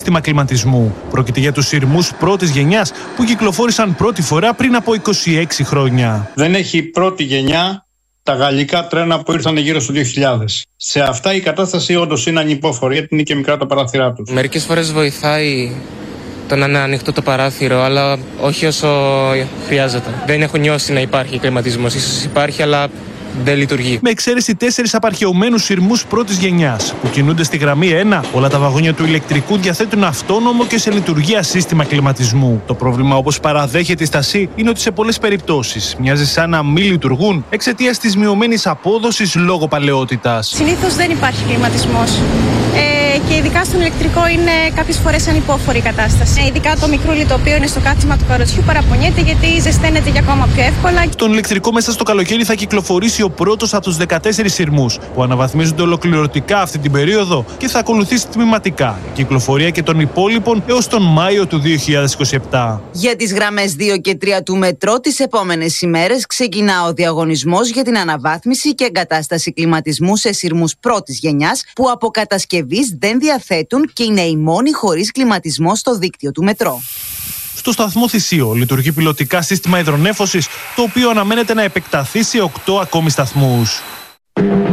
σύστημα κλιματισμού. Πρόκειται για τους σειρμούς πρώτης γενιάς που κυκλοφόρησαν πρώτη φορά πριν από 26 χρόνια. Δεν έχει πρώτη γενιά τα γαλλικά τρένα που ήρθαν γύρω στο 2000. Σε αυτά η κατάσταση όντως είναι ανυπόφορη, γιατί είναι και μικρά τα παράθυρά τους. Μερικές φορές βοηθάει το να είναι ανοιχτό το παράθυρο, αλλά όχι όσο χρειάζεται. Δεν έχω νιώσει να υπάρχει κλιματισμός. Ίσως υπάρχει, αλλά δεν λειτουργεί. Με εξαίρεση 4 απαρχαιωμένους σειρμούς πρώτης γενιάς που κινούνται στη γραμμή 1, όλα τα βαγόνια του ηλεκτρικού διαθέτουν αυτόνομο και σε λειτουργία σύστημα κλιματισμού. Το πρόβλημα, όπως παραδέχεται η Στασί, είναι ότι σε πολλές περιπτώσεις μοιάζει σαν να μην λειτουργούν εξαιτίας της μειωμένης απόδοσης λόγω παλαιότητας. Συνήθως δεν υπάρχει κλιματισμός. Και ειδικά στον ηλεκτρικό είναι κάποιες φορές ανυπόφορη η κατάσταση. Ειδικά το μικρούλι το οποίο είναι στο κάθισμα του καροτσιού παραπονιέται γιατί ζεσταίνεται για ακόμα πιο εύκολα. Τον ηλεκτρικό μέσα στο καλοκαίρι θα κυκλοφορήσει ο πρώτος από τους 14 σειρμούς που αναβαθμίζονται ολοκληρωτικά αυτή την περίοδο και θα ακολουθήσει τμηματικά η κυκλοφορία και των υπόλοιπων έως τον Μάιο του 2027. Για τις γραμμές 2 και 3 του μετρό τις επόμενες ημέρες ξεκινά ο διαγωνισμός για την αναβάθμιση και εγκατάσταση κλιματισμού σε σειρμούς πρώτης γενιάς που από κατασκευής δεν διαθέτουν και είναι οι μόνοι χωρίς κλιματισμό στο δίκτυο του μετρό. Στο σταθμό Θησίο λειτουργεί πιλωτικά σύστημα υδρονέφωσης, το οποίο αναμένεται να επεκταθεί σε 8 ακόμη σταθμούς.